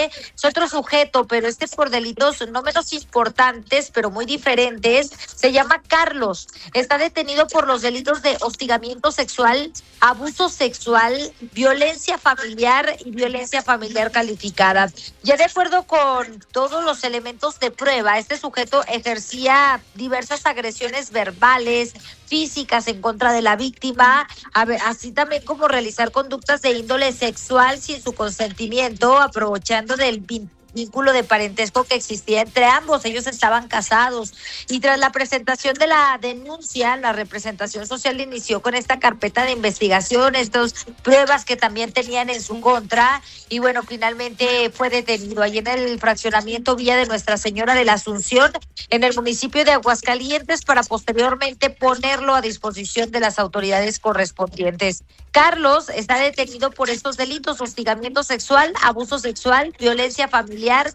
este es otro sujeto, pero este es por delitos no menos importantes, pero muy diferentes. Se llama Carlos. Está detenido por los delitos de hostigamiento sexual, abuso sexual, violencia familiar y violencia familiar calificada. Ya de acuerdo con todos los elementos de prueba, este sujeto ejercía diversas agresiones verbales, físicas en contra de la víctima, así también como realizar conductas de índole sexual sin su consentimiento, aprovechando del vínculo de parentesco que existía entre ambos. Ellos estaban casados y tras la presentación de la denuncia, la representación social inició con esta carpeta de investigación, estas pruebas que también tenían en su contra y bueno, finalmente fue detenido allí en el fraccionamiento Villa de Nuestra Señora de la Asunción en el municipio de Aguascalientes para posteriormente ponerlo a disposición de las autoridades correspondientes. Carlos está detenido por estos delitos: hostigamiento sexual, abuso sexual, violencia familiar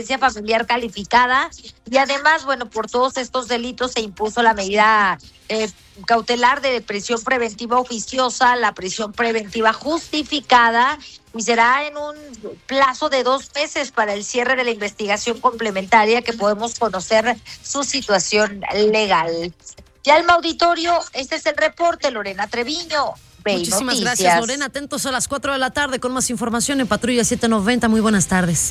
calificada y además, bueno, por todos estos delitos se impuso la medida cautelar de prisión preventiva oficiosa, la prisión preventiva justificada y será en un plazo de 2 meses para el cierre de la investigación complementaria que podemos conocer su situación legal. Ya al auditorio, este es el reporte, Lorena Treviño. Muchísimas gracias, Lorena. Atentos a las 4 de la tarde con más información en Patrulla 790. Muy buenas tardes.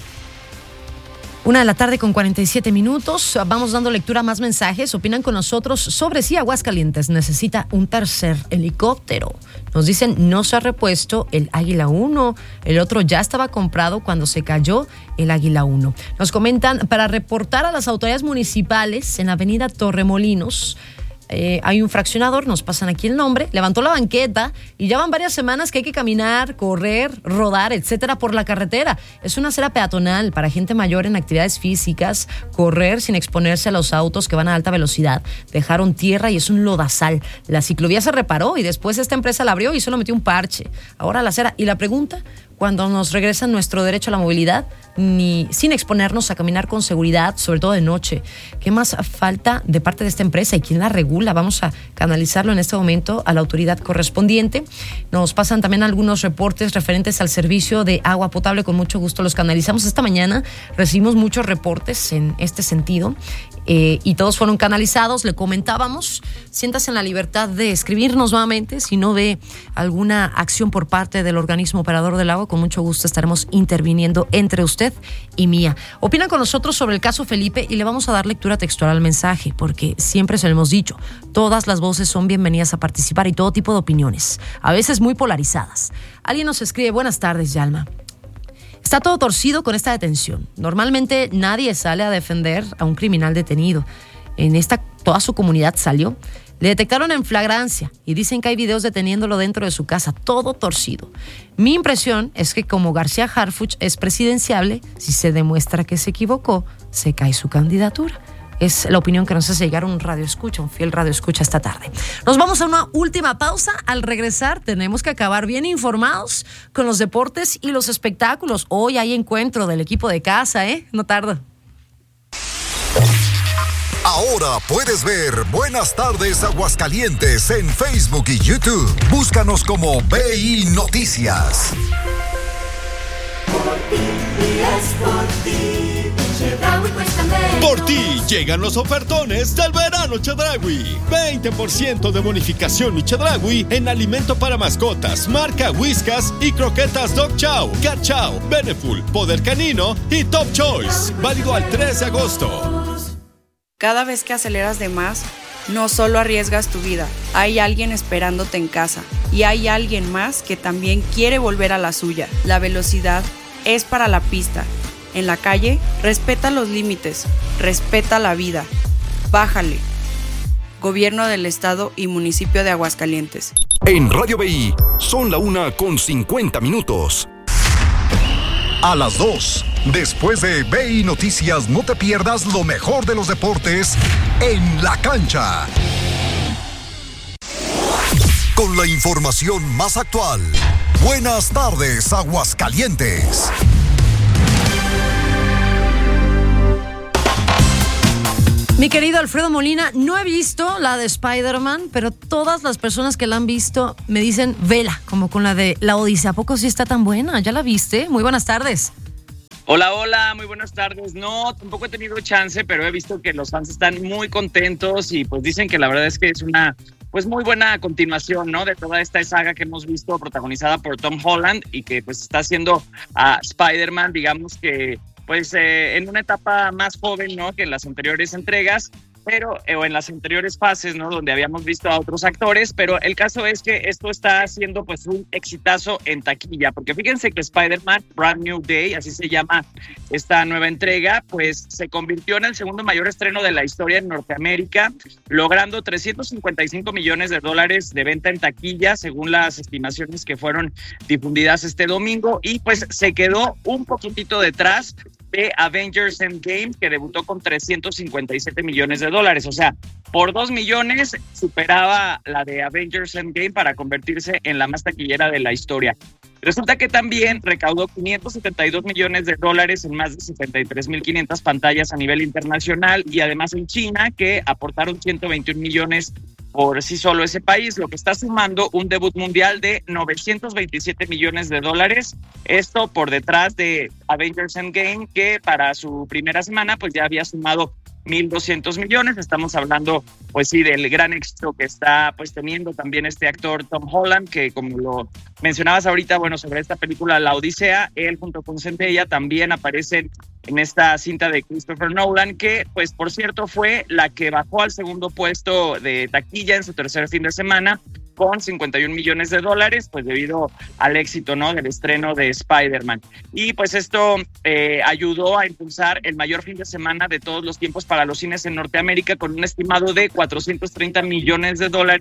1 de la tarde con 47 minutos. Vamos dando lectura a más mensajes. Opinan con nosotros sobre si Aguascalientes necesita un tercer helicóptero. Nos dicen, no se ha repuesto el Águila 1. El otro ya estaba comprado cuando se cayó el Águila 1. Nos comentan, para reportar a las autoridades municipales en la avenida Torremolinos, hay un fraccionador, nos pasan aquí el nombre, levantó la banqueta y ya van varias semanas que hay que caminar, correr, rodar, etcétera, por la carretera. Es una acera peatonal para gente mayor en actividades físicas, correr sin exponerse a los autos que van a alta velocidad. Dejaron tierra y es un lodazal. La ciclovía se reparó y después esta empresa la abrió y solo metió un parche. Ahora la acera. Y la pregunta, cuando nos regresan nuestro derecho a la movilidad, ni sin exponernos a caminar con seguridad, sobre todo de noche. ¿Qué más falta de parte de esta empresa y quién la regula? Vamos a canalizarlo en este momento a la autoridad correspondiente. Nos pasan también algunos reportes referentes al servicio de agua potable. Con mucho gusto los canalizamos. Esta mañana recibimos muchos reportes en este sentido y todos fueron canalizados. Le comentábamos, siéntase en la libertad de escribirnos nuevamente si no ve alguna acción por parte del organismo operador del agua. Con mucho gusto estaremos interviniendo entre usted y Mía. Opinan con nosotros sobre el caso Felipe y le vamos a dar lectura textual al mensaje, porque siempre se lo hemos dicho, todas las voces son bienvenidas a participar y todo tipo de opiniones, a veces muy polarizadas. Alguien nos escribe, buenas tardes, Yalma. Está todo torcido con esta detención. Normalmente nadie sale a defender a un criminal detenido. En esta, toda su comunidad salió. Le detectaron en flagrancia y dicen que hay videos deteniéndolo dentro de su casa, todo torcido. Mi impresión es que como García Harfuch es presidenciable, si se demuestra que se equivocó, se cae su candidatura. Es la opinión que nos hace llegar un radioescucha, un fiel radioescucha esta tarde. Nos vamos a una última pausa. Al regresar tenemos que acabar bien informados con los deportes y los espectáculos. Hoy hay encuentro del equipo de casa, no tarda. Ahora puedes ver Buenas Tardes Aguascalientes en Facebook y YouTube. Búscanos como BI Noticias. Por ti llegan los ofertones del verano Chedraui. 20% de bonificación mi Chedraui en alimento para mascotas, marca Whiskas y croquetas Dog Chow, Cat Chow, Beneful, Poder Canino y Top Choice. Válido al 3 de agosto. Cada vez que aceleras de más, no solo arriesgas tu vida, hay alguien esperándote en casa y hay alguien más que también quiere volver a la suya. La velocidad es para la pista. En la calle, respeta los límites, respeta la vida. Bájale. Gobierno del Estado y Municipio de Aguascalientes. En Radio BI son la 1:50. A las 2, después de BI Noticias, no te pierdas lo mejor de los deportes en la cancha. Con la información más actual. Buenas tardes, Aguascalientes. Mi querido Alfredo Molina, no he visto la de Spider-Man, pero todas las personas que la han visto me dicen vela, como con la de La Odisea. ¿A poco sí está tan buena? ¿Ya la viste? Muy buenas tardes. Hola, muy buenas tardes. No, tampoco he tenido chance, pero he visto que los fans están muy contentos y pues dicen que la verdad es que es una pues muy buena continuación, ¿no? De toda esta saga que hemos visto protagonizada por Tom Holland y que pues está haciendo a Spider-Man, digamos que pues en una etapa más joven, ¿no? Que en las anteriores entregas, pero o en las anteriores fases, ¿no? Donde habíamos visto a otros actores, pero el caso es que esto está haciendo pues un exitazo en taquilla, porque fíjense que Spider-Man Brand New Day, así se llama esta nueva entrega, pues se convirtió en el segundo mayor estreno de la historia en Norteamérica, logrando $355 millones de venta en taquilla, según las estimaciones que fueron difundidas este domingo, y pues se quedó un poquitito detrás de Avengers Endgame, que debutó con $357 millones. O sea, por 2 millones superaba la de Avengers Endgame para convertirse en la más taquillera de la historia. Resulta que también recaudó $572 millones en más de 73.500 pantallas a nivel internacional, y además en China, que aportaron 121 millones por sí solo ese país, lo que está sumando un debut mundial de $927 millones. Esto por detrás de Avengers Endgame, que para su primera semana pues ya había sumado 1,200 millones. Estamos hablando, pues sí, del gran éxito que está pues teniendo también este actor Tom Holland, que como lo mencionabas ahorita, bueno, sobre esta película La Odisea, él junto con Zendaya también aparecen en esta cinta de Christopher Nolan, que pues por cierto fue la que bajó al segundo puesto de taquilla en su tercer fin de semana, con $51 millones, pues debido al éxito, ¿no? Del estreno de Spider-Man. Y pues esto ayudó a impulsar el mayor fin de semana de todos los tiempos para los cines en Norteamérica, con un estimado de $430 millones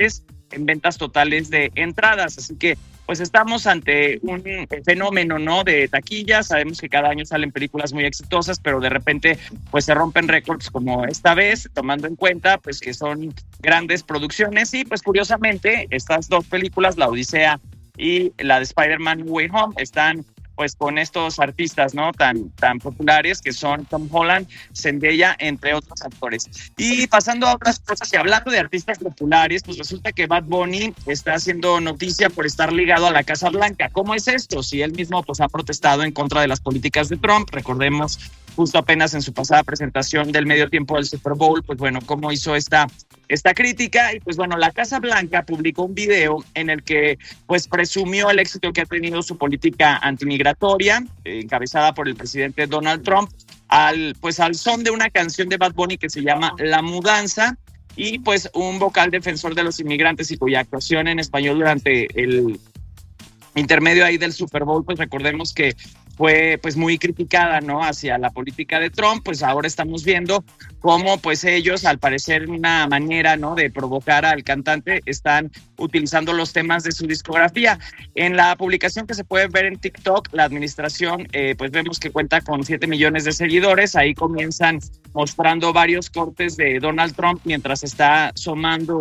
en ventas totales de entradas. Así que pues estamos ante un fenómeno, ¿no? De taquilla. Sabemos que cada año salen películas muy exitosas, pero de repente pues se rompen récords como esta vez, tomando en cuenta pues que son grandes producciones. Y pues curiosamente estas dos películas, La Odisea y la de Spider-Man No Way Home, están pues con estos artistas, ¿no? Tan populares que son Tom Holland, Zendaya, entre otros actores. Y pasando a otras cosas, y hablando de artistas populares, pues resulta que Bad Bunny está haciendo noticia por estar ligado a la Casa Blanca. ¿Cómo es esto? Si él mismo pues ha protestado en contra de las políticas de Trump, recordemos justo apenas en su pasada presentación del medio tiempo del Super Bowl, pues bueno, cómo hizo esta crítica. Y pues bueno, la Casa Blanca publicó un video en el que pues presumió el éxito que ha tenido su política antimigratoria, encabezada por el presidente Donald Trump, al son de una canción de Bad Bunny que se llama La Mudanza, y pues un vocal defensor de los inmigrantes y cuya actuación en español durante el intermedio ahí del Super Bowl, pues recordemos que fue pues muy criticada, ¿no? Hacia la política de Trump. Pues ahora estamos viendo cómo pues ellos, al parecer una manera, ¿no? De provocar al cantante, están utilizando los temas de su discografía. En la publicación que se puede ver en TikTok, la administración pues vemos que cuenta con 7 millones de seguidores. Ahí comienzan mostrando varios cortes de Donald Trump mientras está sonando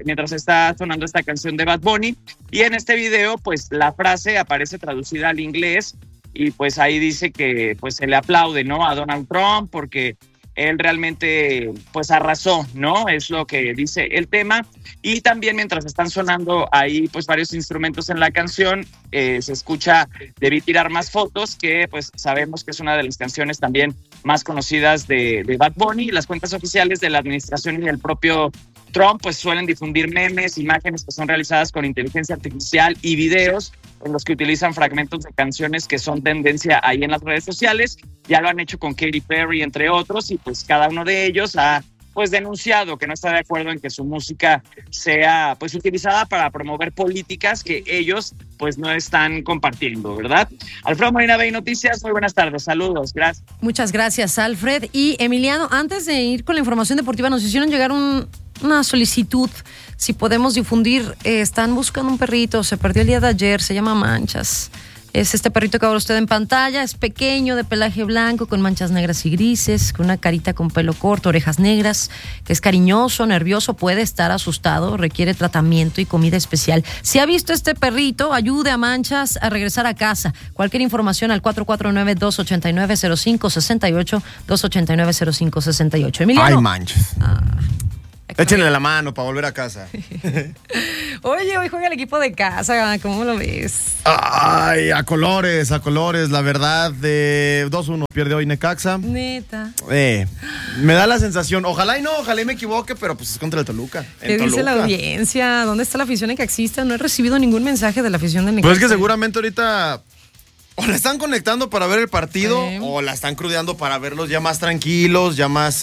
esta canción de Bad Bunny. Y en este video pues la frase aparece traducida al inglés, y pues ahí dice que pues se le aplaude, ¿no? A Donald Trump porque él realmente pues arrasó, ¿no? Es lo que dice el tema. Y también mientras están sonando ahí pues varios instrumentos en la canción, se escucha Debí tirar más fotos, que pues sabemos que es una de las canciones también más conocidas de Bad Bunny. Las cuentas oficiales de la administración y del propio Trump pues suelen difundir memes, imágenes que son realizadas con inteligencia artificial y videos en los que utilizan fragmentos de canciones que son tendencia ahí en las redes sociales. Ya lo han hecho con Katy Perry, entre otros, y pues cada uno de ellos ha pues denunciado que no está de acuerdo en que su música sea pues utilizada para promover políticas que ellos pues no están compartiendo, ¿verdad? Alfredo Molina, BI Noticias, muy buenas tardes, saludos, gracias. Muchas gracias, Alfred. Y Emiliano, antes de ir con la información deportiva, nos hicieron llegar una solicitud, si podemos difundir. Están buscando un perrito, se perdió el día de ayer, se llama Manchas. Es este perrito que ahora usted en pantalla, es pequeño, de pelaje blanco, con manchas negras y grises, con una carita con pelo corto, orejas negras, que es cariñoso, nervioso, puede estar asustado, requiere tratamiento y comida especial. Si ha visto este perrito, ayude a Manchas a regresar a casa. Cualquier información al 449-289-0568, 289-0568. Emiliano. Ay, Manchas. Échenle la mano para volver a casa. Oye, hoy juega el equipo de casa, ¿cómo lo ves? Ay, a colores, la verdad, 2-1 pierde hoy Necaxa. Neta. Me da la sensación, ojalá y me equivoque, pero pues es contra el Toluca. ¿Qué dice la audiencia? ¿Dónde está la afición necaxista? No he recibido ningún mensaje de la afición de Necaxa. Pues es que seguramente ahorita o la están conectando para ver el partido o la están crudeando para verlos ya más tranquilos, ya más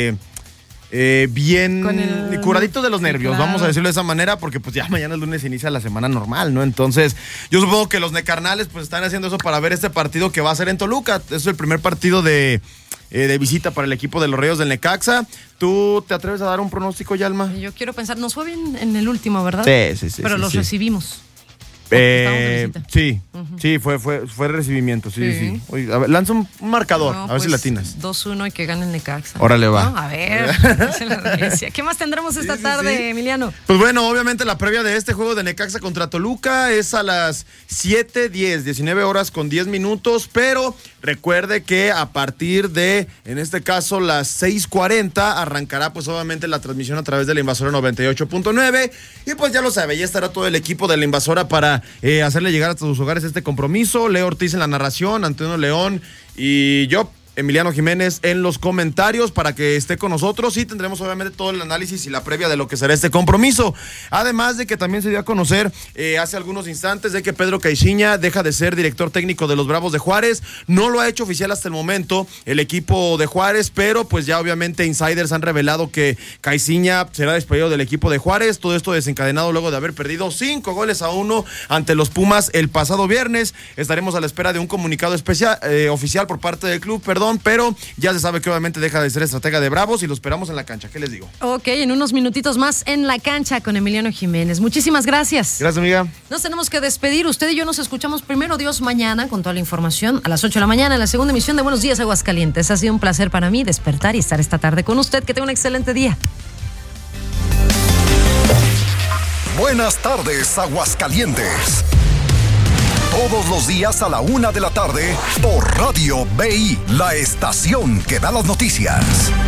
bien curaditos de los nervios, claro. Vamos a decirlo de esa manera, porque pues ya mañana el lunes inicia la semana normal, ¿no? Entonces, yo supongo que los necarnales pues están haciendo eso para ver este partido que va a ser en Toluca. Es el primer partido de visita para el equipo de los Rayos del Necaxa. ¿Tú te atreves a dar un pronóstico, Yalma? Yo quiero pensar, nos fue bien en el último, ¿verdad? Sí. Pero los recibimos. Sí, fue recibimiento, sí. Oye, a ver, lanza un marcador, a ver si latinas. 2-1 y que gane el Necaxa. Órale, va. No, a ver, ¿qué más tendremos esta tarde, Emiliano? Pues bueno, obviamente la previa de este juego de Necaxa contra Toluca es a las 7:10, 19 horas con 10 minutos, pero recuerde que a partir de, en este caso, las 6:40 arrancará pues obviamente la transmisión a través de la Invasora 98.9 y pues ya lo sabe, ya estará todo el equipo de la Invasora para hacerle llegar hasta sus hogares este compromiso. Leo Ortiz en la narración, Antonio León y yo, Emiliano Jiménez, en los comentarios para que esté con nosotros y tendremos obviamente todo el análisis y la previa de lo que será este compromiso. Además de que también se dio a conocer hace algunos instantes de que Pedro Caixinha deja de ser director técnico de los Bravos de Juárez. No lo ha hecho oficial hasta el momento el equipo de Juárez, pero pues ya obviamente insiders han revelado que Caixinha será despedido del equipo de Juárez. Todo esto desencadenado luego de haber perdido 5-1 ante los Pumas el pasado viernes. Estaremos a la espera de un comunicado especial oficial por parte del club, pero ya se sabe que obviamente deja de ser estratega de Bravos y lo esperamos en la cancha. ¿Qué les digo? Ok, en unos minutitos más en la cancha con Emiliano Jiménez. Muchísimas gracias. Gracias, amiga. Nos tenemos que despedir. Usted y yo nos escuchamos primero Dios mañana con toda la información a las 8 de la mañana en la segunda emisión de Buenos Días Aguascalientes. Ha sido un placer para mí despertar y estar esta tarde con usted. Que tenga un excelente día. Buenas tardes, Aguascalientes. Todos los días a la 1 de la tarde por Radio BI, la estación que da las noticias.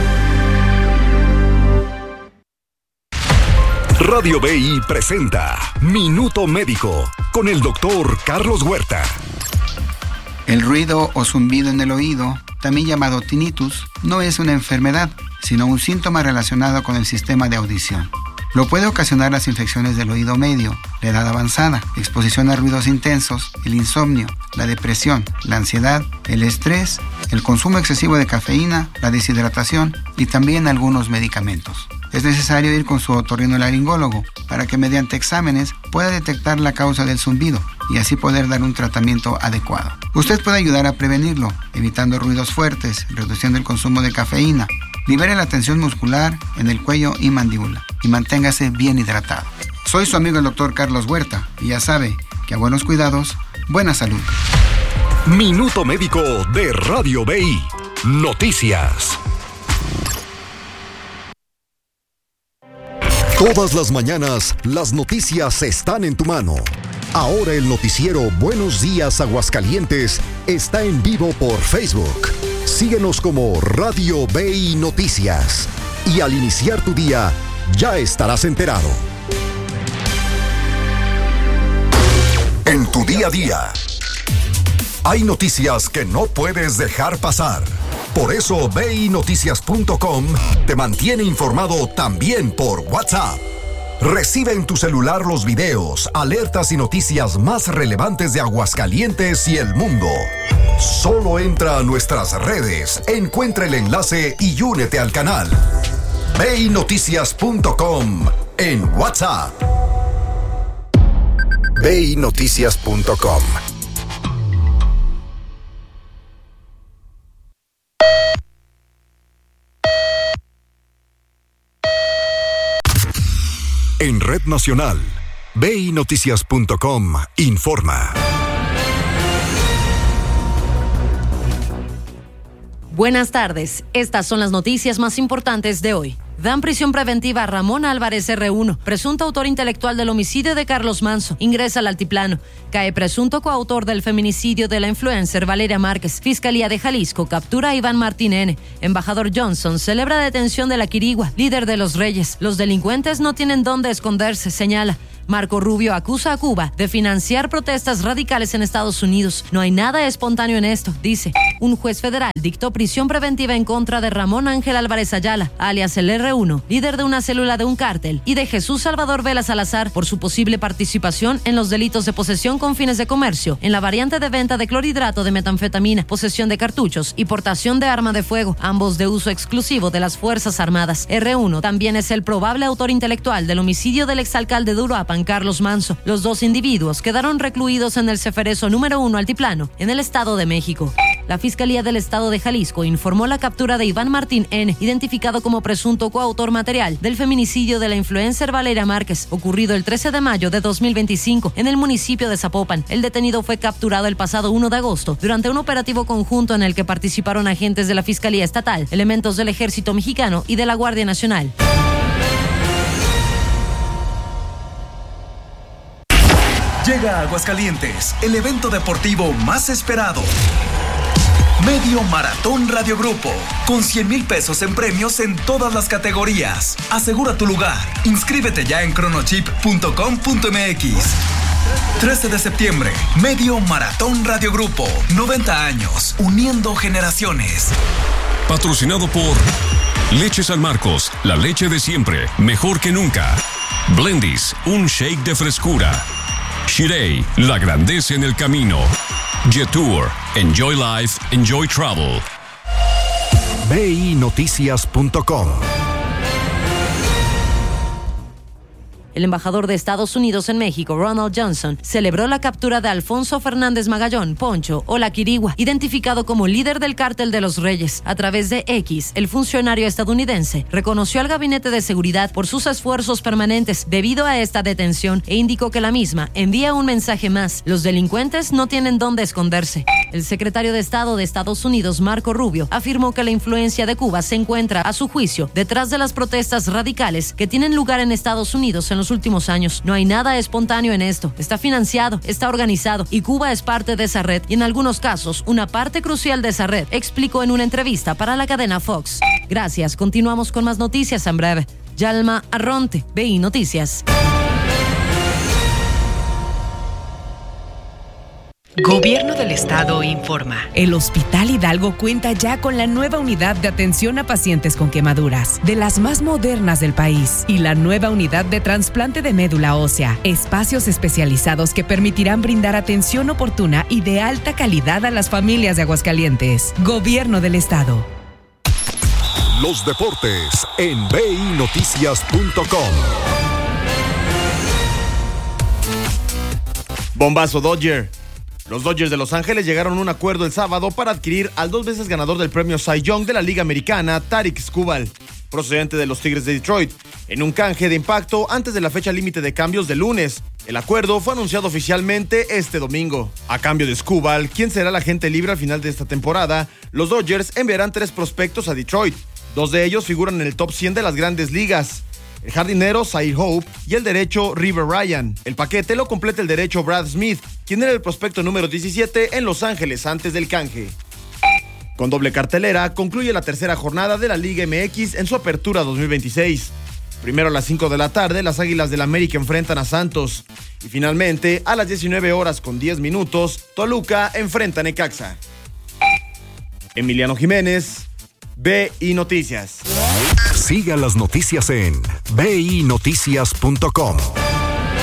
Radio BI presenta Minuto Médico con el doctor Carlos Huerta. El ruido o zumbido en el oído, también llamado tinnitus, no es una enfermedad, sino un síntoma relacionado con el sistema de audición. Lo puede ocasionar las infecciones del oído medio, la edad avanzada, exposición a ruidos intensos, el insomnio, la depresión, la ansiedad, el estrés, el consumo excesivo de cafeína, la deshidratación y también algunos medicamentos. Es necesario ir con su otorrinolaringólogo para que mediante exámenes pueda detectar la causa del zumbido y así poder dar un tratamiento adecuado. Usted puede ayudar a prevenirlo, evitando ruidos fuertes, reduciendo el consumo de cafeína. Libere la tensión muscular en el cuello y mandíbula y manténgase bien hidratado. Soy su amigo el doctor Carlos Huerta y ya sabe que a buenos cuidados, buena salud. Minuto Médico de Radio BI. Noticias. Todas las mañanas, las noticias están en tu mano. Ahora el noticiero Buenos Días Aguascalientes está en vivo por Facebook. Síguenos como Radio BI Noticias. Y al iniciar tu día, ya estarás enterado. En tu día a día, hay noticias que no puedes dejar pasar. Por eso BINoticias.com te mantiene informado también por WhatsApp. Recibe en tu celular los videos, alertas y noticias más relevantes de Aguascalientes y el mundo. Solo entra a nuestras redes, encuentra el enlace y únete al canal. BINoticias.com en WhatsApp. BINoticias.com. En Red Nacional, BINoticias.com informa. Buenas tardes, estas son las noticias más importantes de hoy. Dan prisión preventiva a Ramón Álvarez R1, presunto autor intelectual del homicidio de Carlos Manso. Ingresa al altiplano. Cae presunto coautor del feminicidio de la influencer Valeria Márquez. Fiscalía de Jalisco captura a Iván Martín N. Embajador Johnson celebra detención de la Quirigua, líder de los Reyes. Los delincuentes no tienen dónde esconderse, señala. Marco Rubio acusa a Cuba de financiar protestas radicales en Estados Unidos. No hay nada espontáneo en esto, dice. Un juez federal dictó prisión preventiva en contra de Ramón Ángel Álvarez Ayala, alias el R1, líder de una célula de un cártel, y de Jesús Salvador Vela Salazar por su posible participación en los delitos de posesión con fines de comercio, en la variante de venta de clorhidrato de metanfetamina, posesión de cartuchos y portación de arma de fuego, ambos de uso exclusivo de las Fuerzas Armadas. R1 también es el probable autor intelectual del homicidio del exalcalde de Uruapan, Carlos Manso. Los dos individuos quedaron recluidos en el Ceferezo número 1 Altiplano, en el Estado de México. La Fiscalía del Estado de Jalisco informó la captura de Iván Martín N., identificado como presunto coautor material del feminicidio de la influencer Valeria Márquez, ocurrido el 13 de mayo de 2025 en el municipio de Zapopan. El detenido fue capturado el pasado 1 de agosto durante un operativo conjunto en el que participaron agentes de la Fiscalía Estatal, elementos del Ejército Mexicano y de la Guardia Nacional. Llega a Aguascalientes el evento deportivo más esperado. Medio Maratón Radio Grupo, con 100,000 pesos en premios en todas las categorías. Asegura tu lugar. Inscríbete ya en cronochip.com.mx. 13 de septiembre, Medio Maratón Radio Grupo. 90 años, uniendo generaciones. Patrocinado por Leche San Marcos, la leche de siempre, mejor que nunca. Blendies, un shake de frescura. Shirei, la grandeza en el camino. Jetour, enjoy life, enjoy travel. BINoticias.com. El embajador de Estados Unidos en México, Ronald Johnson, celebró la captura de Alfonso Fernández Magallón, Poncho o La Quirigua, identificado como líder del Cártel de los Reyes. A través de X, el funcionario estadounidense reconoció al Gabinete de Seguridad por sus esfuerzos permanentes debido a esta detención e indicó que la misma envía un mensaje más: los delincuentes no tienen dónde esconderse. El secretario de Estado de Estados Unidos, Marco Rubio, afirmó que la influencia de Cuba se encuentra, a su juicio, detrás de las protestas radicales que tienen lugar en Estados Unidos en los últimos años. No hay nada espontáneo en esto. Está financiado, está organizado y Cuba es parte de esa red y en algunos casos una parte crucial de esa red, explicó en una entrevista para la cadena Fox. Gracias. Continuamos con más noticias en breve. Yalma Arronte, BI Noticias. Gobierno del Estado informa. El Hospital Hidalgo cuenta ya con la nueva unidad de atención a pacientes con quemaduras, de las más modernas del país, y la nueva unidad de trasplante de médula ósea. Espacios especializados que permitirán brindar atención oportuna y de alta calidad a las familias de Aguascalientes. Gobierno del Estado. Los deportes en BINoticias.com. Bombazo Dodger. Los Dodgers de Los Ángeles llegaron a un acuerdo el sábado para adquirir al 2 veces ganador del premio Cy Young de la Liga Americana, Tarik Skubal, procedente de los Tigres de Detroit, en un canje de impacto antes de la fecha límite de cambios de lunes. El acuerdo fue anunciado oficialmente este domingo. A cambio de Skubal, quien será el agente libre al final de esta temporada, los Dodgers enviarán 3 prospectos a Detroit. 2 de ellos figuran en el top 100 de las grandes ligas: el jardinero Zaire Hope y el derecho River Ryan. El paquete lo completa el derecho Brad Smith, quien era el prospecto número 17 en Los Ángeles antes del canje. Con doble cartelera, concluye la tercera jornada de la Liga MX en su apertura 2026. Primero a las 5 de la tarde, las Águilas del América enfrentan a Santos. Y finalmente, a las 19:10, Toluca enfrenta a Necaxa. Emiliano Jiménez, BI Noticias. Siga las noticias en BINoticias.com.